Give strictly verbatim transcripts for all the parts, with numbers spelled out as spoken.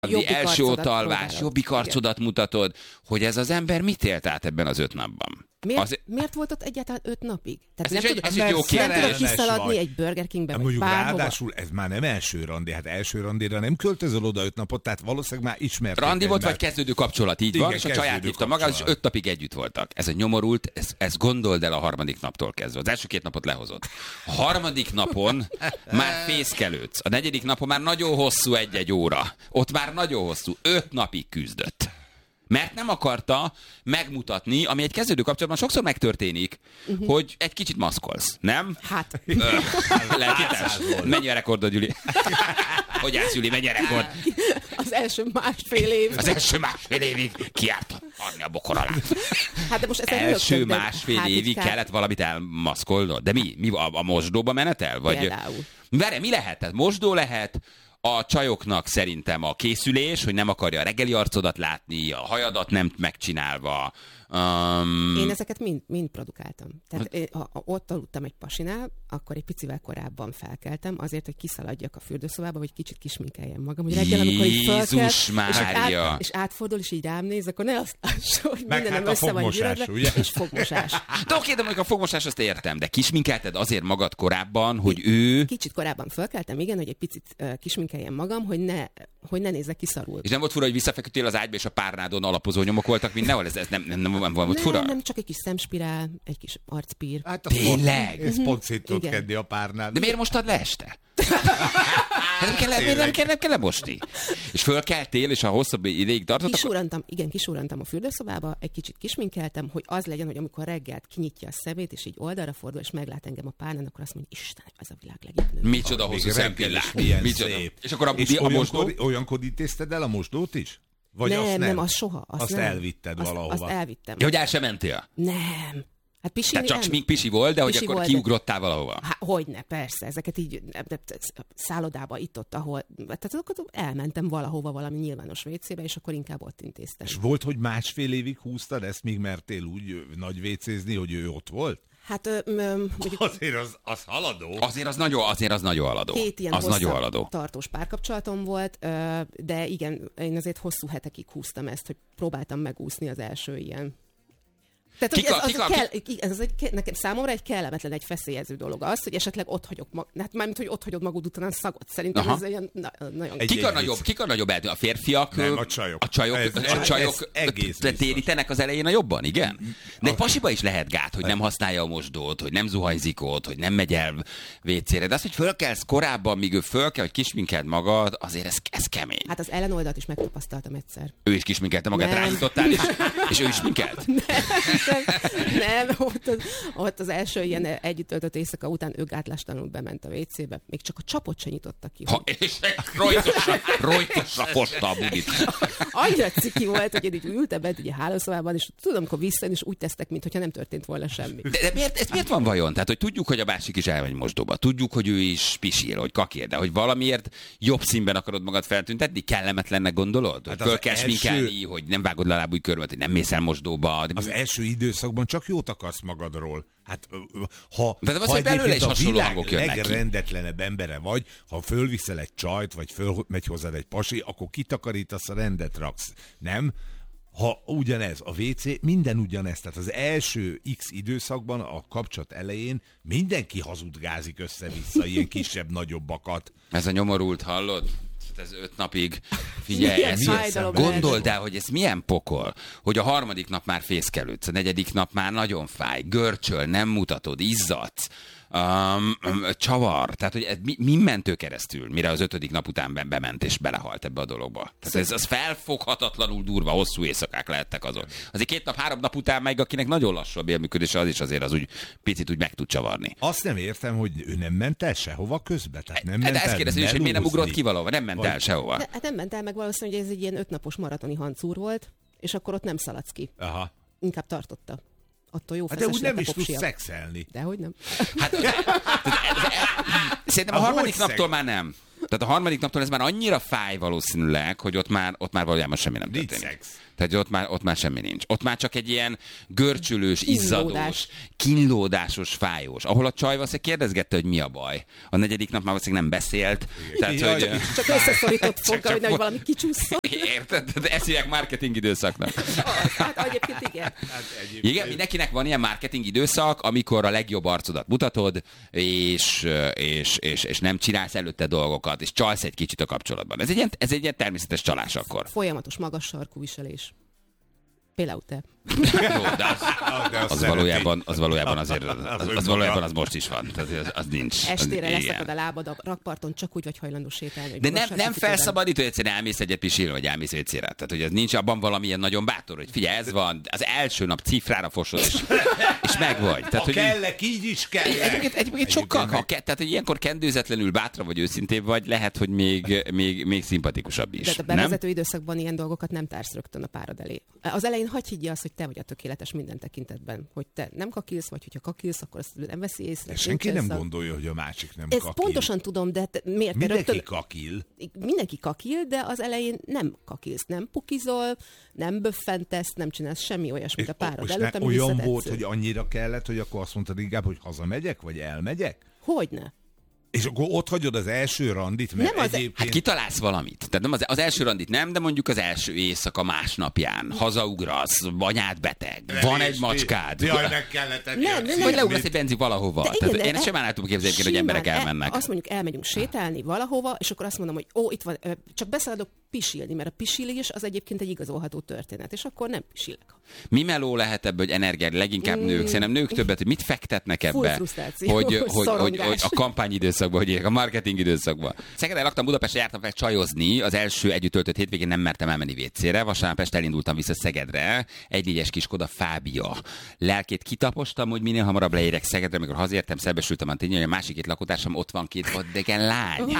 első ott alvás, jobbik arcodat mutatod, hogy ez az ember mit élt át ebben az öt napban? Miért, az... miért volt ott egyáltalán öt napig? Tehát ez nem egy, tud, ez jó nem tudod kiszaladni egy Burger Kingbe, vagy mondjuk bárhova. Ráadásul ez már nem első randi, hát első randira nem költözöl oda öt napot, tehát valószínűleg már ismerték. Randi volt, ember. vagy kezdődő kapcsolat, így Igen, van, és a csaját hívta maga, és öt napig együtt voltak. Ez a nyomorult, ez, ez gondold el a harmadik naptól kezdve. Az első két napot lehozott. A harmadik napon már fészkelődsz. A negyedik napon már nagyon hosszú egy-egy óra. Ott már nagyon hosszú. Öt napig küzdött. Mert nem akarta megmutatni, ami egy kezdődő kapcsolatban sokszor megtörténik, uh-huh. hogy egy kicsit maszkolsz, nem? Hát. Lelkítás. Mennyi a rekordod, Gyuri? Hogy állsz, Gyuri, mennyi a rekord? Az első másfél év. Az első másfél évig kiártam adni a bokor alá. Hát de most ez első rögtön, másfél hát évig kell... kellett valamit elmaszkolnod? De mi? mi a, a mosdóba menetel? Vagy... Például. Várj, mi lehet? Tehát mosdó lehet, a csajoknak szerintem a készülés, hogy nem akarja a reggeli arcodat látni, a hajadat nem megcsinálva. Um... Én ezeket mind, mind produkáltam. Tehát én, ha, ha ott aludtam egy pasinál, akkor egy picivel korábban felkeltem, azért, hogy kiszaladjak a fürdőszobába, vagy kicsit kisminkeljem magam. Hogy reggel, amikor így felkel, és, át, és átfordul, és így rám néz, akkor ne azt lássa, hogy mindenem hát össze van gyűrödve, és fogmosás. De oké, de mondjuk a fogmosás azt értem, de kisminkelted azért magad korábban, hogy ő... Kicsit korábban felkeltem, igen, hogy egy picit uh, kisminkeljem magam, hogy ne, hogy ne nézzek kiszarul. És nem volt fura, hogy visszafeküdtél az ágyba, és a párnádon alapozó nyomok voltak mindenhol? Ez, ez nem, nem, nem, nem volt fura? Nem, nem, csak egy kis szemspirál, egy kis arcpír. Hát tényleg? Ez pont szét tud kedni a párnád. De miért mostad le este? Hát nem kell, miért nem kell, nem kell lemosni? És fölkeltél, és a hosszabb ideig tartott? Kisúrantam, igen, kisúrantam a fürdőszobába, egy kicsit kisminkeltem, hogy az legyen, hogy amikor reggelt kinyitja a szemét, és így oldalra fordul, és meglát engem a párnán, akkor azt mondja, Isten, ez a világ legjobb nő. Micsoda hosszú szempillák. Micsoda. És akkor a, és a mosdó? Olyankor intézted el a mosdót is? Vagy nem, azt nem, nem, az soha. Azt, azt nem. elvitted azt, valahova. Azt elvittem. Ja, hogy el sem mentél? Nem. Hát pisini, Tehát csak nem. smink pisi volt, de pisi hogy akkor volt, kiugrottál valahova? Hát hogyne, persze. Ezeket így szállodába itt-ott, ahol... Tehát akkor elmentem valahova, valami nyilvános vécébe, és akkor inkább ott intéztem. És volt, hogy másfél évig húztad ezt, míg mertél úgy nagy vécézni, hogy ő ott volt? Hát ö, ö, mondjuk... Azért az, az haladó. Azért az nagyon, azért az nagyon haladó. Két ilyen az nagyon haladó. Tartós párkapcsolatom volt, de igen, én azért hosszú hetekig húztam ezt, hogy próbáltam megúszni az első ilyen. Tehát, kika, ez, az kika, kell, ez egy, nekem számomra egy kellemetlen, egy feszélyező dolog az, hogy esetleg ott hagyok mag, hát mármint, hogy ott hagyod magad után szagot. Szerintem Aha. ez ilyen na, nagyon... Kik a nagyobb, kik a nagyobb eltű? A férfiak? Nem, a csajok. A csajok, ez, a csajok térítenek az elején a jobban, igen? De egy pasiba is lehet gát, hogy nem használja a mosdót, hogy nem zuhanyzik ott, hogy nem megy el vécére. De az, hogy fölkelsz korábban, míg ő fölkel, hogy kisminkeld magad, azért ez, ez kemény. Hát az ellenoldalt is megtapasztaltam egyszer. Ő is kisminkelte magát, rájutottál, és, és ő is minkelt? Nem, ott az, ott az első ilyen együtt töltött éjszaka után ő gátlástalanul bement a vécébe. Még csak a csapot se nyitotta ki. Ha, és rojtosra, rojtosra fosta a budit. Annyira ciki volt, hogy én így ültem bent ugye a hálószobában, és tudom, amikor visszajön, és úgy tesztek, mintha nem történt volna semmi. De, de miért, ez miért van vajon? Tehát, hogy tudjuk, hogy a másik is elmegy mosdóba. Tudjuk, hogy ő is pisil, hogy kakér, de hogy valamiért jobb színben akarod magad feltüntetni, kellemetlennek gondolod? Hogy hát föl kell első... sminkelni, hogy nem vágod le a lábúj körmet, hogy nem mész el mosdóba. De... Az első időszakban csak jót akarsz magadról. Hát, ha, de az, ha hogy belőle is a hasonló világ hangok jönnek legrendetlenebb embere vagy, ha fölviszel egy csajt, vagy fölmegy hozzád egy pasi, akkor kitakarítasz, a rendet raksz. Nem? Ha ugyanez, a vé cé, minden ugyanez. Tehát az első X időszakban, a kapcsolat elején mindenki hazudgázik össze-vissza, ilyen kisebb-nagyobbakat. Ez a nyomorult, hallod? Ez öt napig, figyelj, ez, gondold el, hogy ez milyen pokol, hogy a harmadik nap már fészkelődsz, a negyedik nap már nagyon fáj, görcsöl, nem mutatod, izzadsz, um, um, csavar, tehát hogy ez mi, mi mentő keresztül, mire az ötödik nap után be, bement és belehalt ebbe a dologba. Tehát ez az felfoghatatlanul durva, hosszú éjszakák lehettek azok. Azért két nap, három nap után meg, akinek nagyon lassú a bélműködése, az is azért az úgy picit úgy meg tud csavarni. Azt nem értem, hogy ő nem ment el sehova közbe, tehát nem ment de el. ezt kérdezni, hogy miért nem ugrott ki valahova, nem ment vagy... el sehova. De, hát nem ment el, meg valószínűleg, hogy ez egy ilyen ötnapos maratoni hancúr volt, és akkor ott nem szaladsz ki. Aha. Inkább tartotta. Attól jó hát de úgy nem is tudsz szexelni. Dehogy nem. Hát, szerintem a, a harmadik naptól már nem. Tehát a harmadik naptól ez már annyira fáj valószínűleg, hogy ott már, ott már valójában semmi nem történik. Tehát ott már, ott már semmi nincs. Ott már csak egy ilyen görcsülős, izzadós, kínlódásos, fájós. Ahol a csaj valószínűleg kérdezgette, hogy mi a baj. A negyedik nap már valószínűleg nem beszélt. Tehát, jaj, hogy, csak összeszorított foggal, hogy valami kicsúszson. Érted? De ezt hívják marketing időszaknak. Hát egyébként igen. Hát egyébként. Igen, mindenkinek van ilyen marketing időszak, amikor a legjobb arcodat mutatod, és, és, és, és nem csinálsz előtte dolgokat, és csalsz egy kicsit a kapcsolatban. Ez egy ilyen, ez egy ilyen természetes csalás akkor. Folyamatos magas sarkú viselés. Például te. Jó, de az, az, az, valójában, az valójában azért, az, az valójában az most is van. Tehát az, az nincs. Estére az, leszakad a lábad a rakparton, csak úgy vagy hajlandó sétálni. De nem, nem felszabadít, hogy egyszerűen elmész egyet pisilni, vagy elmész vécére. Tehát, hogy ez nincs abban valamilyen nagyon bátor, hogy figyelj, ez van, az első nap cifrára fosod, és, és megvagy. Tehát, ha hogy kellek, így is kellek. Egyébként, egyébként sokkal, ha ke, tehát, hogy ilyenkor kendőzetlenül bátra vagy őszintébb vagy, lehet, hogy még, még, még szimpatikusabb is. De a bevezető időszakban ilyen dolgokat nem társz rögtön a párod elé. Az elején hagyj higgye azt, hogy te vagy a tökéletes minden tekintetben, hogy te nem kakilsz, vagy hogyha kakilsz, akkor azt nem veszi észre. Senki nem a... gondolja, hogy a másik nem Ezt kakil. Pontosan tudom, de te, miért? Mindenki rögtön... kakil. Mindenki kakil, de az elején nem kakilsz, nem pukizol, nem böffentesz, nem csinálsz semmi olyasmit a párod előtt, ami olyan volt, hogy annyira kellett, hogy akkor azt mondtad inkább, hogy hazamegyek, vagy elmegyek? Hogyne. És akkor ott hagyod az első randit, mert nem az egyébként... Hát kitalálsz valamit. Tehát nem az, az első randit nem, de mondjuk az első éjszaka másnapján hazaugrasz, anyád beteg, nem van egy macskád. Jaj, meg kellett egy nem, nem, vagy leugrasz egy benzi valahova. Igen, Tehát de én sem állítom képzelni, hogy emberek el, elmennek. Azt mondjuk, elmegyünk sétálni valahova, és akkor azt mondom, hogy ó, itt van, csak beszaladok pisilni, mert a pisilés az egyébként egy igazolható történet, és akkor nem pisilek. Mi meló lehet ebből, hogy energiára leginkább mm. nők? Szerintem nők többet, hogy mit fektetnek ebbe? Hogy, hogy, hogy, hogy a kampányidőszakban, hogy a marketing időszakban. Szegeden laktam, Budapesten jártam fel csajozni, az első együtt töltött hétvégén nem mertem elmenni vécére, vasárnap este elindultam vissza Szegedre, egy négyes kis Skoda Fábia. Lelkét kitapostam, hogy minél hamarabb leérek Szegedre, amikor hazértem, szembesültem a tényleg, hogy a másik két lakótársam ott van két vadidegen lány.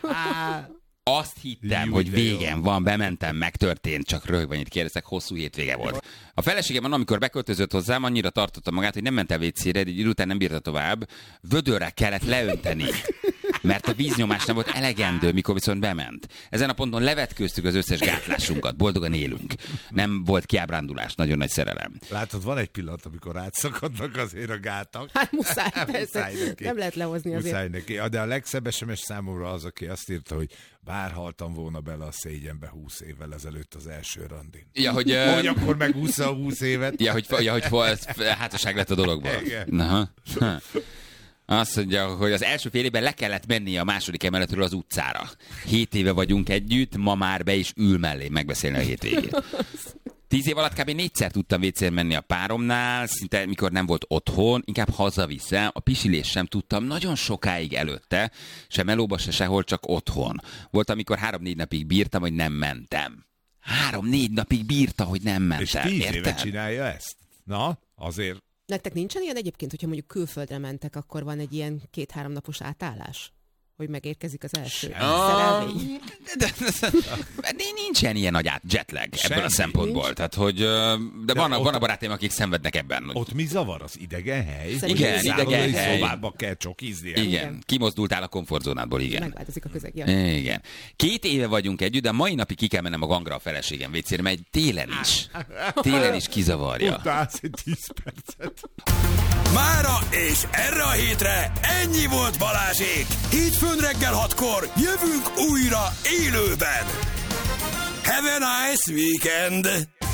Azt hittem, Jú, hogy végem van, bementem, megtörtént, csak röhögve annyit kérdeztek, hosszú hétvége volt. A feleségem van, amikor beköltözött hozzám, annyira tartotta magát, hogy nem ment el vécére, egy idő után nem bírta tovább, vödörre kellett leönteni, mert a víznyomás nem volt elegendő, mikor viszont bement. Ezen a ponton levetkőztük az összes gátlásunkat, boldogan élünk. Nem volt kiábrándulás, nagyon nagy szerelem. Látod, van egy pillanat, amikor átszakadnak azért a gátak. Hát muszáj, persze, nem lehet lehozni azért. Muszáj neki. De a legszebb es em es számomra az, aki azt írta, hogy bár haltam volna bele a szégyenbe húsz évvel ezelőtt az első randin. Ja, hogy, uh... hogy akkor megúszza a húsz évet. Ja, hogy, ja, hogy hátosság lett a dologban. Na, azt mondja, hogy az első fél évben le kellett mennie a második emeletről az utcára. Hét éve vagyunk együtt, ma már be is ül mellé megbeszélni a hétvégét. Tíz év alatt kb. négyszer tudtam vécére menni a páromnál, szinte mikor nem volt otthon, inkább hazaviszem, a pisilés sem tudtam nagyon sokáig előtte, se melóba, se sehol, csak otthon. Volt, amikor három-négy napig bírtam, hogy nem mentem. Három-négy napig bírta, hogy nem mentem. És tíz éve csinálja ezt? Na, azért... Nektek nincsen ilyen egyébként, hogyha mondjuk külföldre mentek, akkor van egy ilyen két-három napos átállás? Hogy megérkezik az első szerelvény. De, de, de, de nincsen ilyen nagy át jetlag ebből a szempontból. Nincs. Tehát, hogy, de, de van, ott, van a barátaim, akik szenvednek ebben. Ott mi zavar? Az idegen hely? Igen, idegen hely. Szobába kell csokizni. Igen. igen, kimozdultál a komfortzónádból, igen. Megváltozik a közeg. Jaj. Igen. Két éve vagyunk együtt, de mai napig ki kell mennem a gangra a feleségem vécére, mert télen is. Télen is kizavarja. Utálsz egy tíz percet. Mára és erre a hétre ennyi volt Balázsék. Hétfőn reggel hatkor jövünk újra élőben. Have a nice weekend!